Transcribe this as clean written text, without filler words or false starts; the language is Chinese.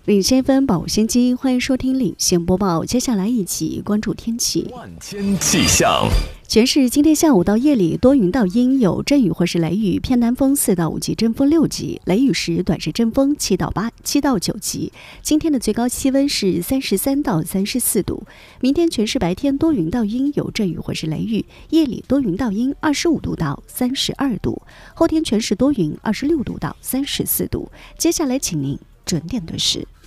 领先分保先机，欢迎收听领先播报。接下来一起关注天气。 万千气象， 全市今天下午到夜里多云到阴，有阵雨或是雷雨，偏南风4到5级，阵风6级，雷雨时短时阵风7到9级。今天的最高气温是33到34度。明天全市白天多云到阴，有阵雨或是雷雨，夜里多云到阴，25度到32度。后天全市多云，26度到34度。接下来请您准点对时。